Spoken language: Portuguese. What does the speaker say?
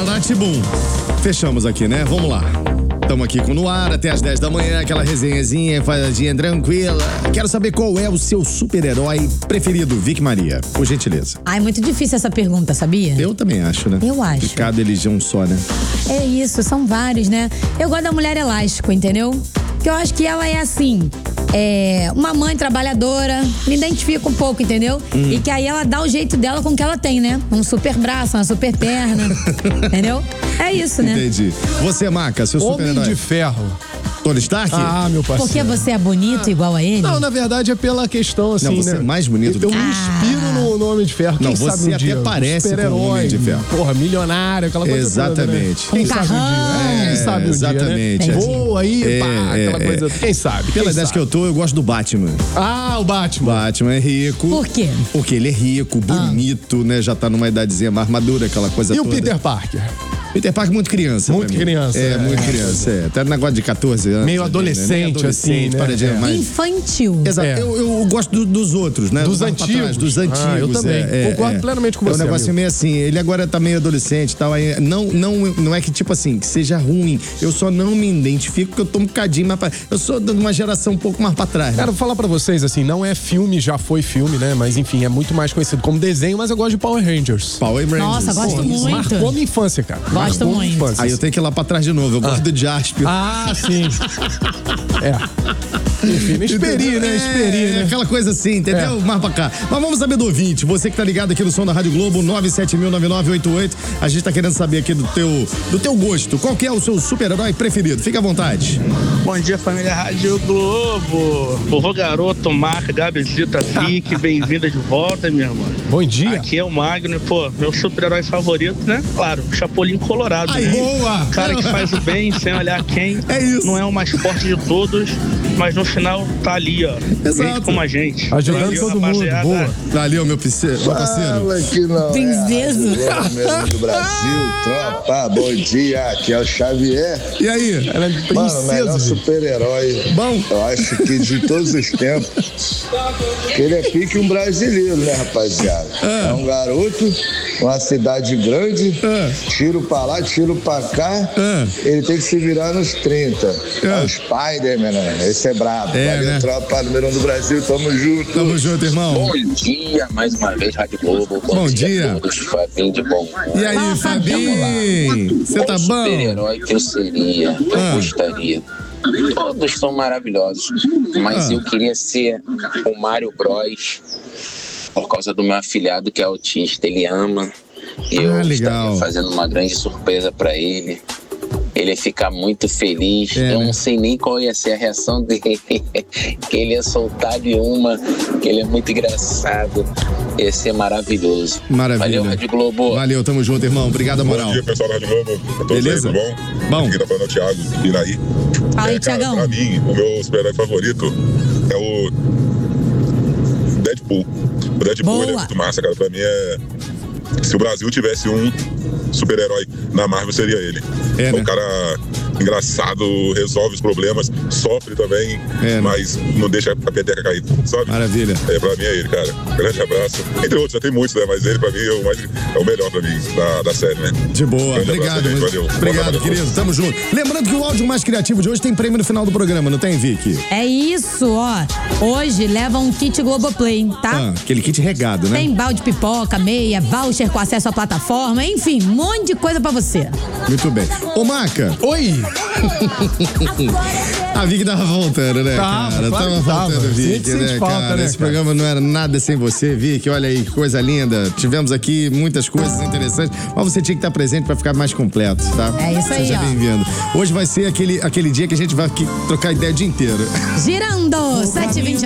Naratibum. Fechamos aqui, né? Vamos lá. Estamos aqui com o Noar até as 10 da manhã, aquela resenhazinha, fadinha tranquila. Quero saber qual é o seu super-herói preferido, Vicky Maria, por gentileza. Ai, muito difícil essa pergunta, sabia? Eu também acho, né? Eu acho. De cada religião só, né? É isso, são vários, né? Eu gosto da mulher elástico, entendeu? Porque eu acho que ela é assim, uma mãe trabalhadora, me identifica um pouco, entendeu? E que aí ela dá o jeito dela com o que ela tem, né? Um super braço, uma super perna, entendeu? É isso, né? Entendi. Você, Maca, seu super-herói. Homem de Ferro. Tony Stark? Ah, meu parceiro. Porque você é bonito igual a ele? Não, na verdade é pela questão assim, Não, você né? é mais bonito do que Eu me inspiro no Homem de Ferro. Não, Quem você sabe um até dia, parece com o Homem de Ferro. Porra, milionário, aquela coisa Exatamente. toda, né? Quem sabe um dia? Quem sabe um exatamente. dia, né? Voa aí, pá, aquela é. coisa. Quem sabe? Pela idade que eu tô, eu gosto do Batman. Ah, o Batman. Batman é rico. Por quê? Porque ele é rico, bonito, né? Já tá numa idadezinha mais madura, aquela coisa E toda. o Peter Parker? Peter Parker muito criança. Muito pra mim. criança, muito criança. Até negócio de 14 anos. Meio adolescente, assim, né? paradinha mais. Infantil. Exato. Eu gosto dos outros, né? Dos Mais pra antigos. trás, dos antigos. Eu também. Concordo plenamente com você, É um negócio amigo. meio assim, ele agora tá meio adolescente e tal. Aí, não é que tipo assim, que seja ruim. Eu só não me identifico porque eu tô um bocadinho mais pra... Eu sou de uma geração um pouco mais pra trás. Cara, vou falar pra vocês, assim, não é filme, já foi filme, né? Mas enfim, é muito mais conhecido como desenho, mas eu gosto de Power Rangers. Power Rangers. Nossa, gosto muito. Marcou minha infância, cara. Gosto Marcou minha muito. infância. Aí eu tenho que ir lá pra trás de novo. Eu gosto do Jaspion. Ah, sim. Enfim, esperi, né? Esperi, né? Aquela coisa assim, entendeu? Mais pra cá. Mas vamos saber do ouvinte. Você que tá ligado aqui no som da Rádio Globo, 970009988. A gente tá querendo saber aqui do teu gosto. Qual que é o seu super-herói preferido? Fica à vontade. Bom dia, família Rádio Globo. Vovô Garoto, Marca, Gabizita, Vicky, bem-vinda de volta, minha irmã. Bom dia. Aqui é o Magno, pô, meu super-herói favorito, né? Claro, o Chapolin Colorado. Aí, né? boa! O cara que faz o bem sem olhar quem. É isso. Não é o mais forte de todos, mas no final tá ali, ó. Exato. Junto com a gente. Ajudando Valeu, todo mundo. rapaziada. Boa. Tá ali, ó, meu parceiro. Fala que não Princesa. é a mesmo do Brasil, tropa, bom dia, aqui é o Xavier. E aí? Ela é Mano, o melhor princesa. super-herói, Bom. eu acho que de todos os tempos, que ele é pique um brasileiro, né, rapaziada? É um garoto, uma cidade grande, tiro pra lá, tiro pra cá, ele tem que se virar nos 30. É o Spider-Man, né? Esse é brabo. É, Valeu, né? tropa, número 1 do Brasil, tamo junto. Tamo junto, irmão. Bom dia, mais uma vez, Rádio Globo. Bom dia. a todos, Fabinho de bom. E aí, Fabinho? Você tá bom? Super-herói que eu seria, que eu gostaria. Todos são maravilhosos, mas eu queria ser o Mário Bros. Por causa do meu afilhado que é autista, ele ama. Eu legal. estaria fazendo uma grande surpresa pra ele. Ele ia ficar muito feliz. Eu não sei nem qual ia ser a reação dele. Que ele ia soltar de uma, que ele é muito engraçado. Ia ser maravilhoso. Maravilha. Valeu, Rádio Globo. Valeu, tamo junto, irmão. Obrigado, a moral. Bom dia, pessoal da Rádio Globo. Todos Beleza? aí, tudo bom? Bom. Aqui tá falando é o Thiago Iraí. Fala aí, Cara, Thiagão. pra mim, o meu super-herói favorito é o Deadpool. O Deadpool Boa. ele é muito massa, cara. Pra mim é... Se o Brasil tivesse um super-herói na Marvel, seria ele. É, né? Um cara engraçado, resolve os problemas, sofre também, É, né? mas não deixa a peteca cair, sabe? Maravilha. Pra mim é ele, cara. Grande abraço. Entre outros, já tem muitos, né? Mas ele, pra mim, é o melhor pra mim da série, né? De boa. Grande Obrigado. abraço, gente. Valeu. Obrigado, Valeu. querido. Tamo junto. Lembrando que o áudio mais criativo de hoje tem prêmio no final do programa, não tem, Vicky? É isso, ó. Hoje leva um kit Globoplay, tá? Aquele kit regado, né? Tem balde pipoca, meia, voucher com acesso à plataforma, enfim, um monte de coisa pra você. Muito bem. Ô, Maca. Oi! A Vicky tava voltando, né, Tava, cara? claro que Tava tava. voltando, Vicky, Sente né, falta, cara? né, Esse cara? programa não era nada sem você, Vicky. Olha aí, que coisa linda. Tivemos aqui muitas coisas interessantes, mas você tinha que estar presente pra ficar mais completo, tá? É isso aí, Seja ó. bem-vindo. Hoje vai ser aquele dia que a gente vai aqui trocar ideia o dia inteiro. Girando, 7h20.